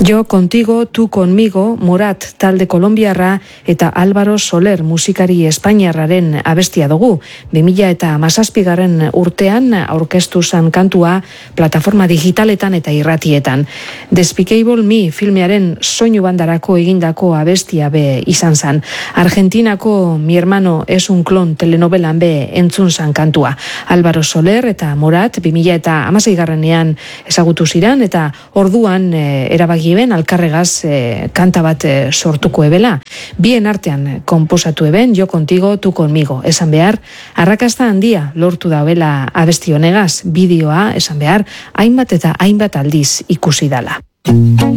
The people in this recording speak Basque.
Yo contigo, tú conmigo, Morat talde kolombiarra eta Álvaro Soler musikari espainiarraren abestia dugu. 2017 urtean aurkeztu zan kantua plataforma digitaletan eta irratietan. Despicable Me filmearen soinu bandarako egindako abestia be izan zan. Argentinako Mi hermano es un clon telenovelan be entzun zan kantua. Álvaro Soler eta Morat 2016ean ezagutu ziren eta orduan erabaki ben alkarregaz kanta bat sortuko ebela. Bien artean konposatu eben Yo contigo, tú conmigo. Esan behar, arrakasta handia lortu dauela abesti honegaz, bideoa esan behar, hainbat eta hainbat aldiz ikusi dala.